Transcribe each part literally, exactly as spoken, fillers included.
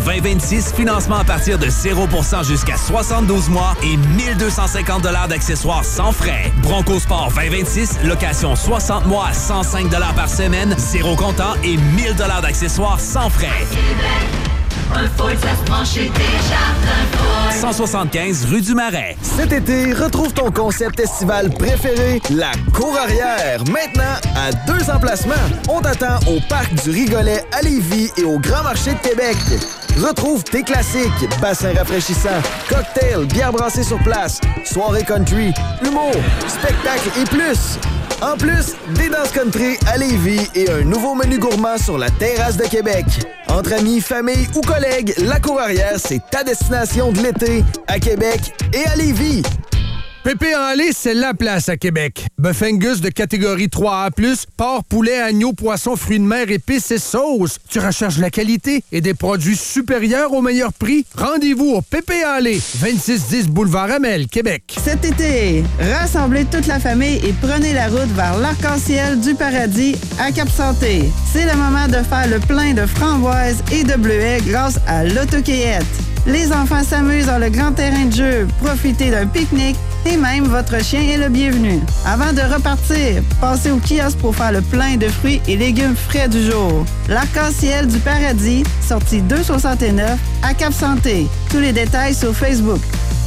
vingt vingt-six, financement à partir de zéro pour cent jusqu'à soixante-douze mois et mille deux cent cinquante dollars d'accessoires sans frais. Bronco Sport vingt vingt-six, location soixante mois à cent cinq dollars par semaine, zéro comptant et mille dollars d'accessoires sans frais. Un Ford, ça se prend chez Desjardins Ford. cent soixante-quinze rue du Marais. Cet été, retrouve ton concept estival préféré, la Cour Arrière. Maintenant, à deux emplacements. On t'attend au Parc du Rigolet à Lévis et au Grand Marché de Québec. Retrouve tes classiques, bassins rafraîchissants, cocktails, bières brassées sur place, soirée country, humour, spectacles et plus. En plus, des danses country à Lévis et un nouveau menu gourmand sur la terrasse de Québec. Entre amis, famille ou collègues, la Cour Arrière, c'est ta destination de l'été à Québec et à Lévis. Pépé en lait, c'est la place à Québec. Bœuf Angus de catégorie trois A plus, porc, poulet, agneau, poisson, fruits de mer, épices et sauces. Tu recherches la qualité et des produits supérieurs au meilleur prix? Rendez-vous au Pépé en lait, vingt-six dix boulevard Amel, Québec. Cet été, rassemblez toute la famille et prenez la route vers l'arc-en-ciel du paradis à Cap-Santé. C'est le moment de faire le plein de framboises et de bleuets grâce à l'autocueillette. Les enfants s'amusent dans le grand terrain de jeu, profitez d'un pique-nique et même votre chien est le bienvenu. Avant de repartir, passez au kiosque pour faire le plein de fruits et légumes frais du jour. L'Arc-en-ciel du paradis, sortie deux cent soixante-neuf à Cap-Santé. Tous les détails sur Facebook.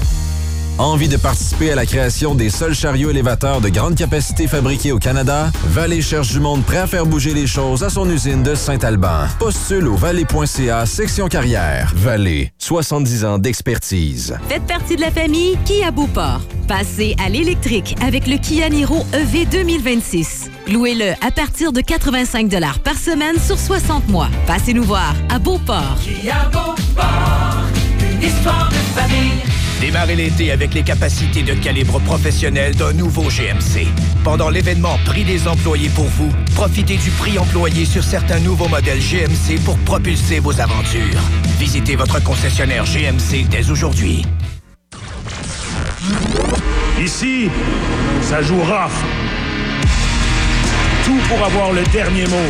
Envie de participer à la création des seuls chariots élévateurs de grande capacité fabriqués au Canada? Vallée cherche du monde prêt à faire bouger les choses à son usine de Saint-Alban. Postule au vallée point c a section carrière. Vallée, soixante-dix ans d'expertise. Faites partie de la famille Kia Beauport. Passez à l'électrique avec le Kia Niro E V deux mille vingt-six. Louez-le à partir de quatre-vingt-cinq dollars par semaine sur soixante mois. Passez nous voir à Beauport. Kia Beauport, une histoire de famille. Démarrez l'été avec les capacités de calibre professionnel d'un nouveau G M C. Pendant l'événement Prix des employés pour vous, profitez du prix employé sur certains nouveaux modèles G M C pour propulser vos aventures. Visitez votre concessionnaire G M C dès aujourd'hui. Ici, ça joue rough. Tout pour avoir le dernier mot.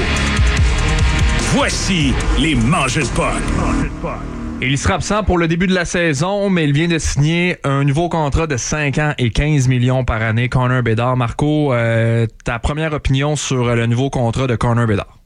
Voici les mangeurs de pot. Il sera absent pour le début de la saison, mais il vient de signer un nouveau contrat de cinq ans et quinze millions par année. Connor Bedard. Marco, euh, ta première opinion sur le nouveau contrat de Connor Bedard?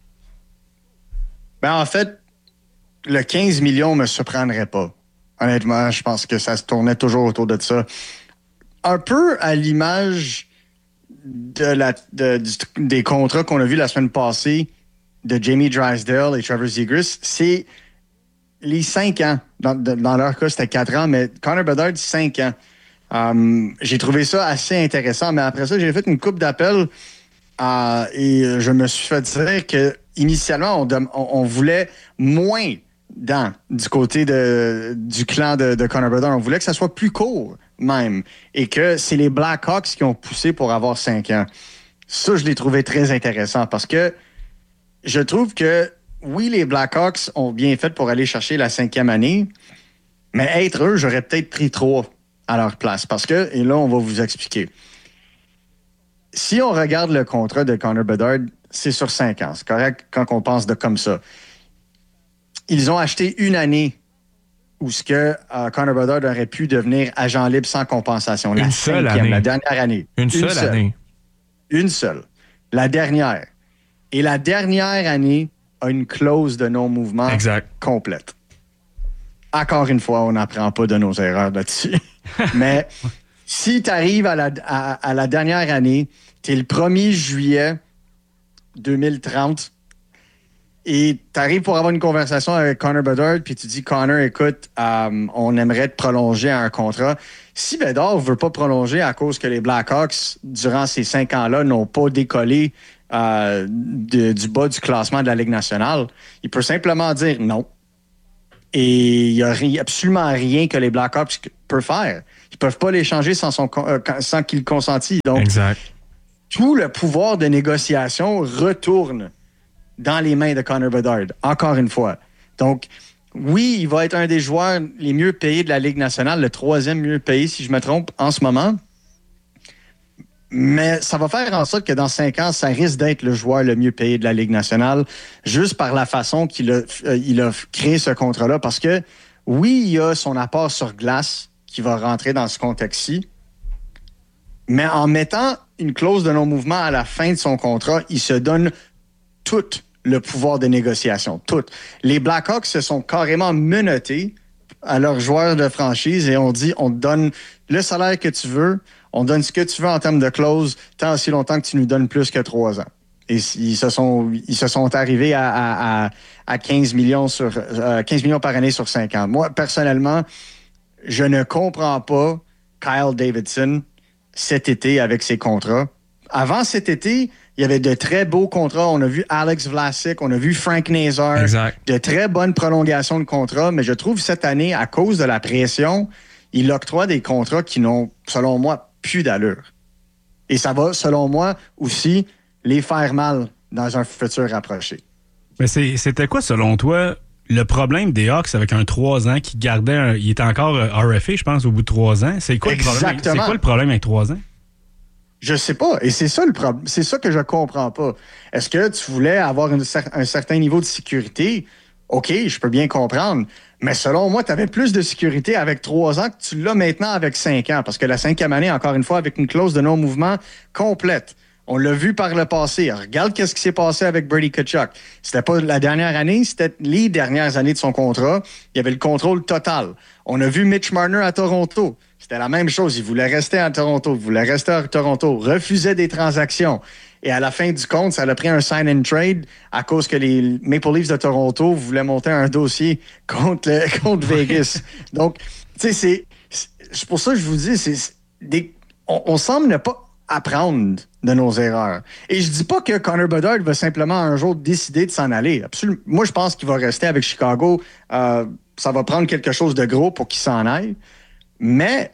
Ben, en fait, le quinze millions ne me surprendrait pas. Honnêtement, je pense que ça se tournait toujours autour de ça. Un peu à l'image de la, de, du, des contrats qu'on a vus la semaine passée de Jamie Drysdale et Trevor Zegras, c'est les cinq ans. Dans, de, dans leur cas, c'était quatre ans, mais Connor Bedard, cinq ans. Um, j'ai trouvé ça assez intéressant, mais après ça, j'ai fait une coupe d'appels euh, et je me suis fait dire que initialement, on, on, on voulait moins dans du côté de, du clan de, de Connor Bedard. On voulait que ça soit plus court, même, et que c'est les Blackhawks qui ont poussé pour avoir cinq ans. Ça, je l'ai trouvé très intéressant parce que je trouve que oui, les Blackhawks ont bien fait pour aller chercher la cinquième année, mais être eux, j'aurais peut-être pris trois à leur place. Parce que, et là, on va vous expliquer. Si on regarde le contrat de Connor Bedard, c'est sur cinq ans. C'est correct quand on pense de comme ça. Ils ont acheté une année où ce que euh, Connor Bedard aurait pu devenir agent libre sans compensation. Une la seule cinquième, année. La dernière année. Une, une seule, seule année. Une seule. La dernière. Et la dernière année a une clause de non-mouvement exact. Complète. Encore une fois, on n'apprend pas de nos erreurs là-dessus. Mais si tu arrives à la, à, à la dernière année, tu es le premier juillet deux mille trente et tu arrives pour avoir une conversation avec Connor Bedard, puis tu dis, Connor, écoute, euh, on aimerait te prolonger un contrat. Si Bedard ne veut pas prolonger à cause que les Blackhawks, durant ces cinq ans-là, n'ont pas décollé Euh, de, du bas du classement de la Ligue nationale, il peut simplement dire non. Et il n'y a ri- absolument rien que les Blackhawks peuvent faire. Ils ne peuvent pas l'échanger sans, son, euh, sans qu'il consentisse. Donc, exact. Tout le pouvoir de négociation retourne dans les mains de Connor Bedard, encore une fois. Donc, oui, il va être un des joueurs les mieux payés de la Ligue nationale, le troisième mieux payé, si je me trompe, en ce moment. Mais ça va faire en sorte que dans cinq ans, ça risque d'être le joueur le mieux payé de la Ligue nationale, juste par la façon qu'il a, euh, il a créé ce contrat-là. Parce que, oui, il y a son apport sur glace qui va rentrer dans ce contexte-ci, mais en mettant une clause de non-mouvement à la fin de son contrat, il se donne tout le pouvoir de négociation. Tout. Les Blackhawks se sont carrément menottés à leurs joueurs de franchise et on dit, on te donne le salaire que tu veux, on donne ce que tu veux en termes de clause, tant aussi longtemps que tu nous donnes plus que trois ans. Et ils se sont, ils se sont arrivés à, à, à, à quinze millions sur, euh, quinze millions par année sur cinq ans. Moi, personnellement, je ne comprends pas Kyle Davidson cet été avec ses contrats. Avant cet été, il y avait de très beaux contrats. On a vu Alex Vlasic, on a vu Frank Nazar. Exact. De très bonnes prolongations de contrats. Mais je trouve cette année, à cause de la pression, il octroie des contrats qui n'ont, selon moi, plus d'allure. Et ça va, selon moi, aussi les faire mal dans un futur rapproché. Mais c'est, c'était quoi, selon toi, le problème des Hawks avec un trois ans qui gardait... Un, il était encore R F A, je pense, au bout de trois ans. C'est quoi, le problème, c'est quoi le problème avec trois ans? Je sais pas. Et c'est ça le problème. C'est ça que je comprends pas. Est-ce que tu voulais avoir une, un certain niveau de sécurité? OK, je peux bien comprendre. Mais selon moi, tu avais plus de sécurité avec trois ans que tu l'as maintenant avec cinq ans. Parce que la cinquième année, encore une fois, avec une clause de non-mouvement complète. On l'a vu par le passé. Regarde qu'est-ce qui s'est passé avec Brady Tkachuk. C'était pas la dernière année, c'était les dernières années de son contrat. Il y avait le contrôle total. On a vu Mitch Marner à Toronto. C'était la même chose. Il voulait rester à Toronto. Il voulait rester à Toronto. Refusait des transactions. Et à la fin du compte, ça a pris un sign and trade à cause que les Maple Leafs de Toronto voulaient monter un dossier contre, le, contre Vegas. Donc, tu sais, c'est, c'est pour ça que je vous dis, c'est, c'est des, on, on semble ne pas apprendre de nos erreurs. Et je dis pas que Connor Bedard va simplement un jour décider de s'en aller. Absolument. Moi, je pense qu'il va rester avec Chicago. Euh, ça va prendre quelque chose de gros pour qu'il s'en aille. Mais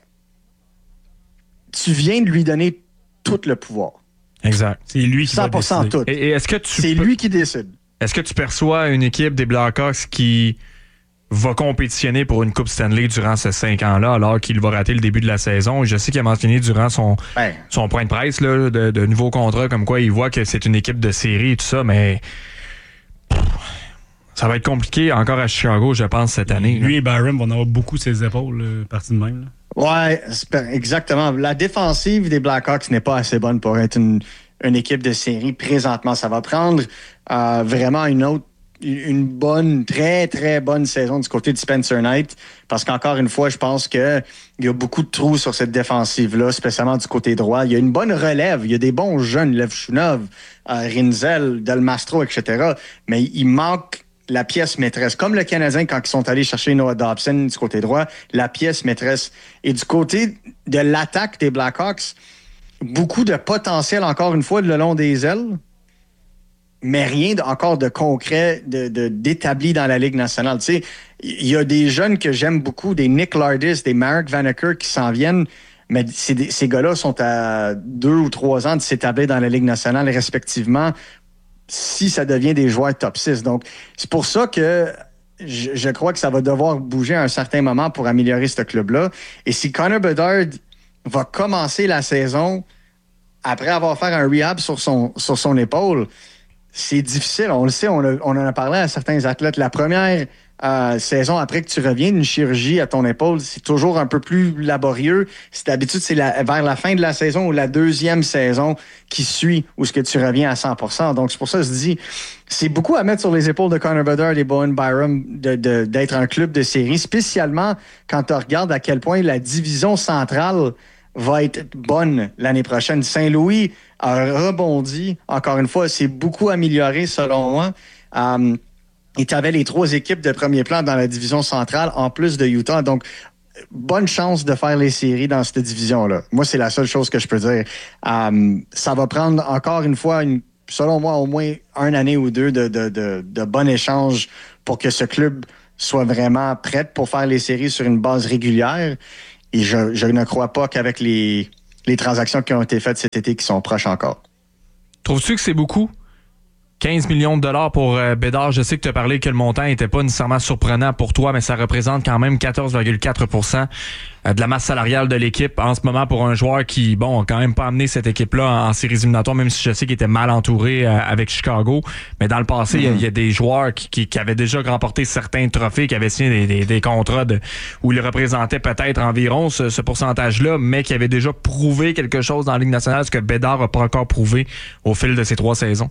tu viens de lui donner tout le pouvoir. Exact. C'est lui qui cent pour cent va décider. tout. Et, et est-ce que tu C'est peux... lui qui décide. Est-ce que tu perçois une équipe des Blackhawks qui va compétitionner pour une Coupe Stanley durant ces cinq ans-là, alors qu'il va rater le début de la saison? Je sais qu'il a mentionné durant son, ben. son point de presse là, de, de nouveaux contrats, comme quoi il voit que c'est une équipe de série et tout ça, mais pff, ça va être compliqué encore à Chicago, je pense, cette année. Lui là. et Byron vont avoir beaucoup ses épaules, euh, partie de même. Là. Ouais, exactement. La défensive des Blackhawks n'est pas assez bonne pour être une, une équipe de série présentement. Ça va prendre euh, vraiment une autre, une bonne, très, très bonne saison du côté de Spencer Knight. Parce qu'encore une fois, je pense qu'il y a beaucoup de trous sur cette défensive-là, spécialement du côté droit. Il y a une bonne relève. Il y a des bons jeunes, Levchunov, euh, Rinzel, Del Mastro, et cetera. Mais il manque la pièce maîtresse. Comme le Canadien, quand ils sont allés chercher Noah Dobson du côté droit, la pièce maîtresse. Et du côté de l'attaque des Blackhawks, beaucoup de potentiel, encore une fois, le long des ailes, mais rien encore de concret, de, de, d'établi dans la Ligue nationale. Tu sais, il y a des jeunes que j'aime beaucoup, des Nick Lardis, des Marek Vanacker qui s'en viennent, mais c'est, ces gars-là sont à deux ou trois ans de s'établir dans la Ligue nationale respectivement, si ça devient des joueurs top six. Donc, c'est pour ça que je, je crois que ça va devoir bouger à un certain moment pour améliorer ce club-là. Et si Connor Bedard va commencer la saison après avoir fait un rehab sur son, sur son épaule, c'est difficile. On le sait, on, a, on en a parlé à certains athlètes. La première euh, saison après que tu reviens d'une chirurgie à ton épaule, c'est toujours un peu plus laborieux. C'est, d'habitude, c'est la, vers la fin de la saison ou la deuxième saison qui suit où ce que tu reviens à cent pour cent. Donc, c'est pour ça que je dis, c'est beaucoup à mettre sur les épaules de Connor Bedard et Bowen Byram de, de, d'être un club de série, spécialement quand tu regardes à quel point la division centrale va être bonne l'année prochaine. Saint-Louis a rebondi. Encore une fois, c'est beaucoup amélioré selon moi. Um, et tu avais les trois équipes de premier plan dans la division centrale en plus de Utah. Donc, bonne chance de faire les séries dans cette division-là. Moi, c'est la seule chose que je peux dire. Um, ça va prendre encore une fois, une, selon moi, au moins une année ou deux de, de, de, de bons échanges pour que ce club soit vraiment prêt pour faire les séries sur une base régulière. Et je, je ne crois pas qu'avec les, les transactions qui ont été faites cet été qui sont proches encore. Trouves-tu que c'est beaucoup? quinze millions de dollars pour euh, Bédard. Je sais que tu as parlé que le montant n'était pas nécessairement surprenant pour toi, mais ça représente quand même quatorze virgule quatre pour cent de la masse salariale de l'équipe en ce moment pour un joueur qui, bon, a quand même pas amené cette équipe-là en, en séries éliminatoires, même si je sais qu'il était mal entouré euh, avec Chicago. Mais dans le passé, il mm-hmm. y, y a des joueurs qui, qui, qui avaient déjà remporté certains trophées, qui avaient signé des, des, des contrats de, où ils représentaient peut-être environ ce, ce pourcentage-là, mais qui avaient déjà prouvé quelque chose dans la Ligue nationale, ce que Bédard n'a pas encore prouvé au fil de ces trois saisons.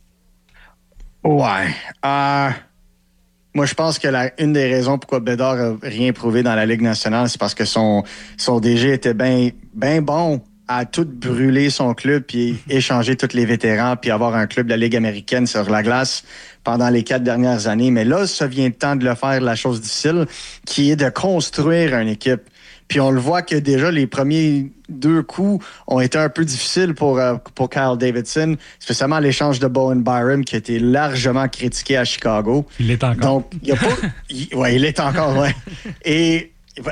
Ouais. Euh, moi, je pense que la, une des raisons pourquoi Bédard n'a rien prouvé dans la Ligue nationale, c'est parce que son, son D G était bien ben bon à tout brûler son club, puis échanger tous les vétérans, puis avoir un club de la Ligue américaine sur la glace pendant les quatre dernières années. Mais là, ça vient le temps de le faire, la chose difficile, qui est de construire une équipe. Puis on le voit que déjà, les premiers deux coups ont été un peu difficiles pour, euh, pour Kyle Davidson, spécialement l'échange de Bowen Byram qui a été largement critiqué à Chicago. Il l'est encore. Donc, il y a pas... il, ouais, il l'est encore, ouais. Et,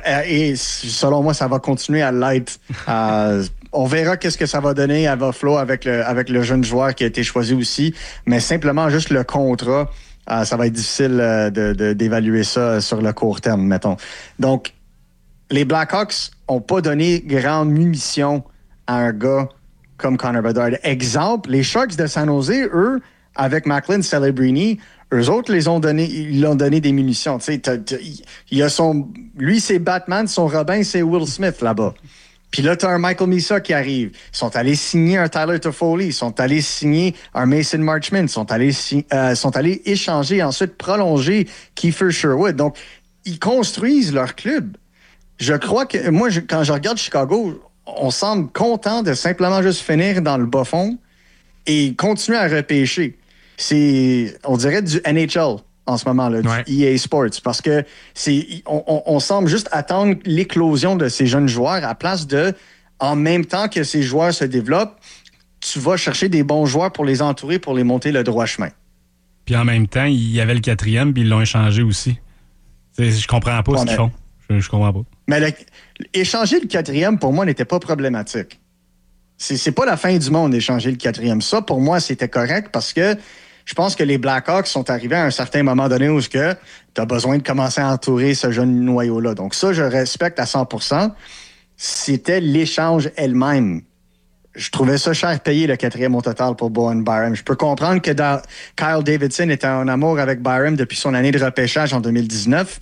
et selon moi, ça va continuer à l'être. Euh, on verra qu'est-ce que ça va donner à Buffalo avec le, avec le jeune joueur qui a été choisi aussi. Mais simplement, juste le contrat, euh, ça va être difficile euh, de, de, d'évaluer ça sur le court terme, mettons. Donc, les Blackhawks n'ont pas donné grande munition à un gars comme Connor Bedard. Exemple, les Sharks de San Jose, eux, avec Macklin Celebrini, eux autres, les ont donné, ils leur ont donné des munitions. Tu sais, t'as, t'as, il y a son, lui, c'est Batman, son Robin, c'est Will Smith là-bas. Puis là, tu as un Michael Misa qui arrive. Ils sont allés signer un Tyler Toffoli. Ils sont allés signer un Mason Marchment. Ils sont allés, euh, sont allés échanger, ensuite prolonger Kiefer Sherwood. Donc, ils construisent leur club. Je crois que, moi, je, quand je regarde Chicago, on semble content de simplement juste finir dans le bas fond et continuer à repêcher. C'est, on dirait, du N H L en ce moment-là, ouais. du E A Sports, parce que c'est, on, on, on semble juste attendre l'éclosion de ces jeunes joueurs à place de, en même temps que ces joueurs se développent, tu vas chercher des bons joueurs pour les entourer, pour les monter le droit chemin. Puis en même temps, il y avait le quatrième, puis ils l'ont échangé aussi. T'sais, je comprends pas ce qu'ils font. Je, je comprends pas. Mais le, échanger le quatrième, pour moi, n'était pas problématique. C'est, c'est pas la fin du monde d'échanger le quatrième. Ça, pour moi, c'était correct parce que je pense que les Blackhawks sont arrivés à un certain moment donné où tu as besoin de commencer à entourer ce jeune noyau-là. Donc ça, je respecte à cent pour cent. C'était l'échange elle-même. Je trouvais ça cher payé, le quatrième au total pour Bowen Byram. Je peux comprendre que dans, Kyle Davidson était en amour avec Byram depuis son année de repêchage en deux mille dix-neuf.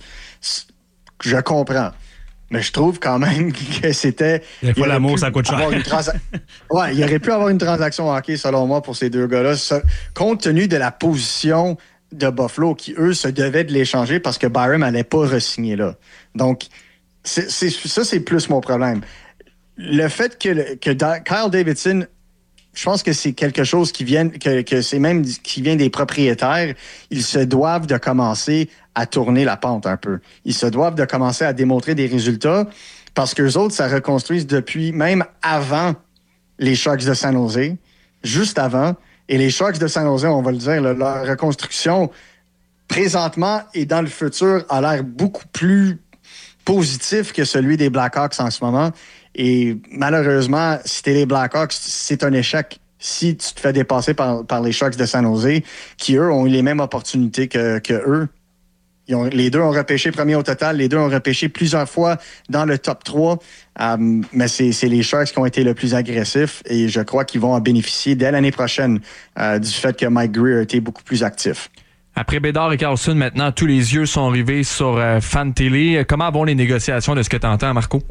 Je comprends. Mais je trouve quand même que c'était... Des fois, l'amour, ça coûte cher. Transa- ouais, il aurait pu avoir une transaction hockey, selon moi, pour ces deux gars-là. Ça, compte tenu de la position de Buffalo, qui, eux, se devaient de l'échanger parce que Byram n'allait pas re-signer là. Donc, c'est, c'est, ça, c'est plus mon problème. Le fait que, le, que da- Kyle Davidson, je pense que c'est quelque chose qui vient, que, que c'est même qui vient des propriétaires. Ils se doivent de commencer à tourner la pente un peu. Ils se doivent de commencer à démontrer des résultats parce qu'eux autres, ça reconstruisent depuis même avant les Sharks de San Jose, juste avant. Et les Sharks de San Jose, on va le dire, là, leur reconstruction présentement et dans le futur a l'air beaucoup plus positif que celui des Blackhawks en ce moment. Et malheureusement, si t'es les Blackhawks, c'est un échec si tu te fais dépasser par, par les Sharks de San Jose, qui, eux, ont eu les mêmes opportunités que, que eux. Ils ont, les deux ont repêché premier au total. Les deux ont repêché plusieurs fois dans le top trois. Um, mais c'est, c'est les Sharks qui ont été le plus agressifs et je crois qu'ils vont en bénéficier dès l'année prochaine uh, du fait que Mike Greer a été beaucoup plus actif. Après Bédard et Carlson, maintenant, tous les yeux sont rivés sur euh, Fantilli. Comment vont les négociations de ce que tu entends, Marco?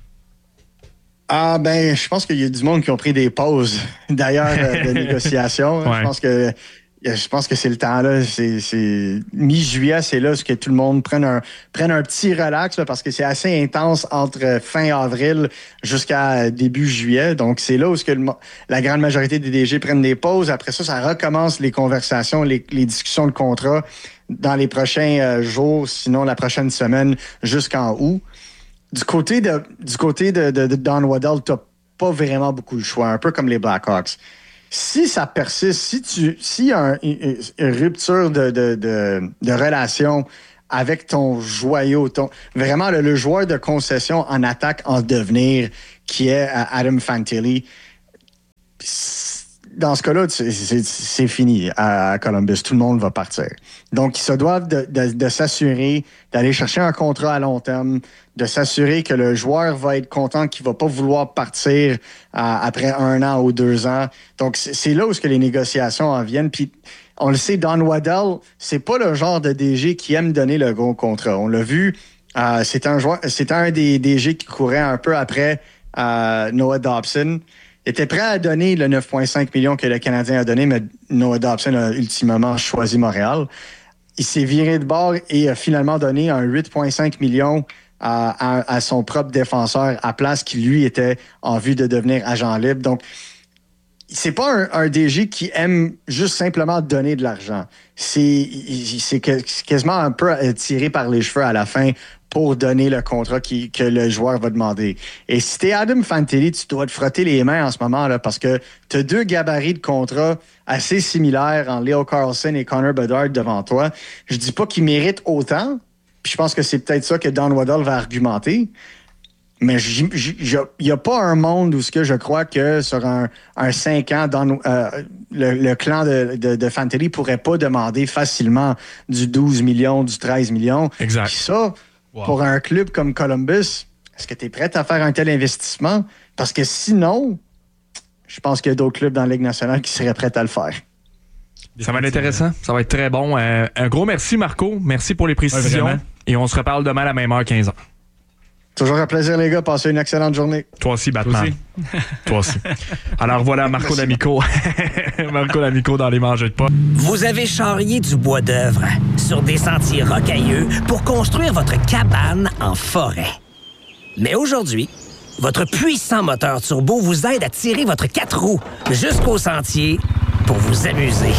Ah ben, je pense qu'il y a du monde qui ont pris des pauses, d'ailleurs, euh, de négociations. Ouais. Je pense que je pense que c'est le temps là. C'est, c'est mi-juillet, c'est là que tout le monde prenne un prenne un petit relax là, parce que c'est assez intense entre fin avril jusqu'à début juillet. Donc c'est là où ce que le, la grande majorité des D G prennent des pauses. Après ça, ça recommence les conversations, les, les discussions de contrat dans les prochains euh, jours, sinon la prochaine semaine jusqu'en août. Du côté de du côté de, de, de Don Waddell, t'as pas vraiment beaucoup de choix, un peu comme les Blackhawks. Si ça persiste, si tu s'il y a un, une, une rupture de, de, de, de relation avec ton joyau, ton vraiment le, le joueur de concession en attaque en devenir qui est Adam Fantilli, dans ce cas-là, c'est, c'est, c'est fini à Columbus. Tout le monde va partir. Donc, ils se doivent de, de, de s'assurer d'aller chercher un contrat à long terme, de s'assurer que le joueur va être content, qu'il va pas vouloir partir euh, après un an ou deux ans. Donc, c'est, c'est là où ce que les négociations en viennent. Puis, on le sait, Don Waddell, c'est pas le genre de D G qui aime donner le gros contrat. On l'a vu, euh, c'est un joueur, c'est un des D G qui courait un peu après euh, Noah Dobson. Il était prêt à donner le neuf virgule cinq millions que le Canadien a donné, mais Noah Dobson a ultimement choisi Montréal. Il s'est viré de bord et a finalement donné un huit virgule cinq millions à, à, à son propre défenseur à place qui, lui, était en vue de devenir agent libre. Donc, c'est pas un, un D G qui aime juste simplement donner de l'argent. C'est, c'est quasiment un peu tiré par les cheveux à la fin pour donner le contrat qui, que le joueur va demander. Et si t'es Adam Fantilli, tu dois te frotter les mains en ce moment là parce que t'as deux gabarits de contrat assez similaires en Leo Carlson et Connor Bedard devant toi. Je dis pas qu'ils méritent autant, puis je pense que c'est peut-être ça que Don Waddell va argumenter. Mais il n'y a pas un monde où ce que je crois que sur un, un cinq ans, dans, euh, le, le clan de, de, de Fantilli pourrait pas demander facilement du douze millions, du treize millions. Exact. Puis ça, wow. Pour un club comme Columbus, est-ce que tu es prêt à faire un tel investissement? Parce que sinon, je pense qu'il y a d'autres clubs dans la Ligue nationale qui seraient prêts à le faire. Ça va être intéressant. Ça va être très bon. Euh, un gros merci, Marco. Merci pour les précisions. Ouais, et on se reparle demain à la même heure, quinze heures. Toujours un plaisir, les gars. Passez une excellente journée. Toi aussi, Batman. Toi aussi. Toi aussi. Alors voilà, Marco D'Amico. Marco D'Amico dans les mangeux de pas. Vous avez charrié du bois d'œuvre sur des sentiers rocailleux pour construire votre cabane en forêt. Mais aujourd'hui, votre puissant moteur turbo vous aide à tirer votre quatre roues jusqu'au sentier pour vous amuser.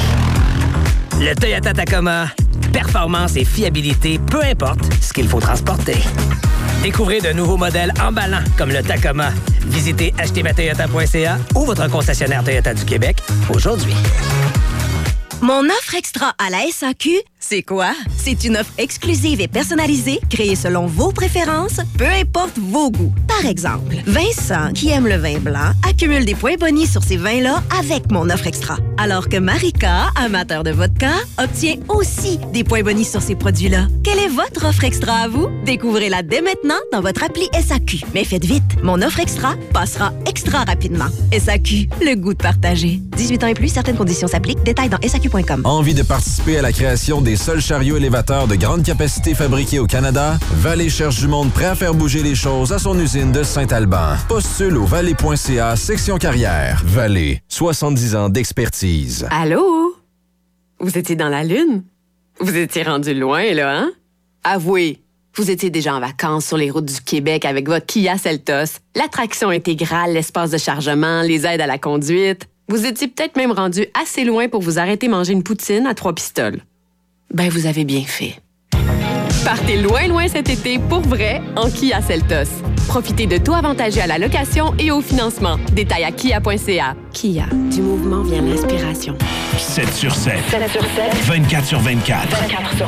Le Toyota Tacoma, performance et fiabilité, peu importe ce qu'il faut transporter. Découvrez de nouveaux modèles emballants comme le Tacoma. Visitez acheter ma toyota point c a ou votre concessionnaire Toyota du Québec aujourd'hui. Mon offre extra à la S A Q, c'est quoi? C'est une offre exclusive et personnalisée, créée selon vos préférences, peu importe vos goûts. Par exemple, Vincent, qui aime le vin blanc, accumule des points bonus sur ces vins-là avec mon offre extra. Alors que Marika, amateur de vodka, obtient aussi des points bonus sur ces produits-là. Quelle est votre offre extra à vous? Découvrez-la dès maintenant dans votre appli S A Q. Mais faites vite, mon offre extra passera extra rapidement. S A Q, le goût de partager. dix-huit ans et plus, certaines conditions s'appliquent. Détails dans S A Q point com. Envie de participer à la création des seuls chariots élévateurs de grande capacité fabriqués au Canada? Vallée cherche du monde prêt à faire bouger les choses à son usine de Saint-Alban. Postule au vallée point c a, section carrière. Vallée, soixante-dix ans d'expertise. Allô? Vous étiez dans la Lune? Vous étiez rendu loin, là, hein? Avouez, vous étiez déjà en vacances sur les routes du Québec avec votre Kia Seltos, l'attraction intégrale, l'espace de chargement, les aides à la conduite. Vous étiez peut-être même rendu assez loin pour vous arrêter manger une poutine à trois pistoles. Ben, vous avez bien fait. Partez loin, loin cet été pour vrai en Kia Seltos. Profitez de taux avantagés à la location et au financement. Détails à kia point c a. Kia, du mouvement vient l'inspiration. sept sur sept. sept sur sept. vingt-quatre sur vingt-quatre. vingt-quatre sur